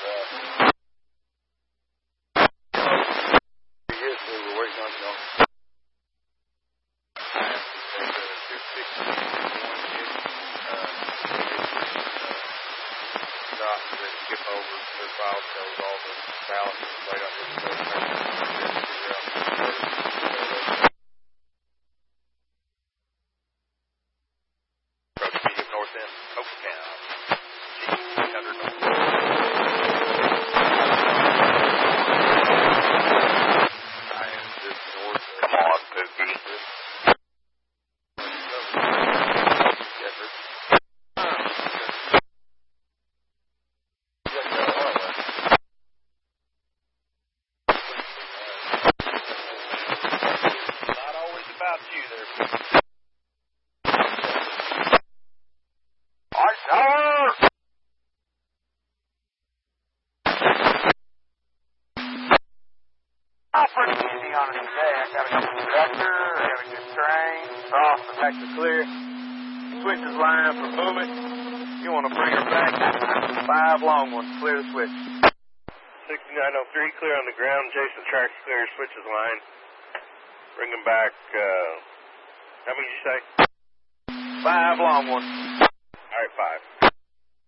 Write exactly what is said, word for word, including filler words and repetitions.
Yes, we were waiting on you. two six one hit. Not to skip over the file shows all the balance right on this approach north end, Oaktown. eight hundred north. I am just north of... Come on, Pookie. About you there. All right, sir. I'm pretty easy on it today. I got a good conductor, I got a good train, off the back to clear. Switches line for movement. You want to bring her back? Five long ones, clear the switch. sixty-nine oh three, clear on the ground. Jason tracks clear, switches line. Bring them back, uh, how many did you say? Five long ones. All right, five.